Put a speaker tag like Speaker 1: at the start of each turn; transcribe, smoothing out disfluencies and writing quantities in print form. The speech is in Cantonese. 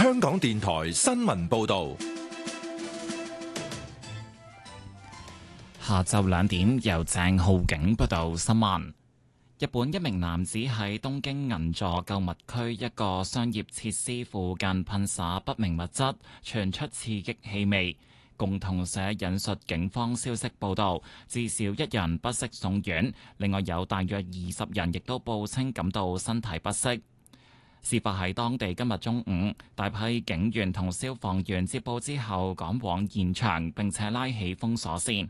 Speaker 1: 香港電台新聞報道。
Speaker 2: 下晝2點，由鄭浩景報道新聞。日本一名男子喺東京銀座購物區一個商業設施附近噴灑不明物質，傳出刺激氣味。共同社引述警方消息報道，至少1人不適送院，另外有大約20人亦都報稱感到身體不適。事發喺當地今日中午，大批警員同消防員接報之後趕往現場，並且拉起封鎖線。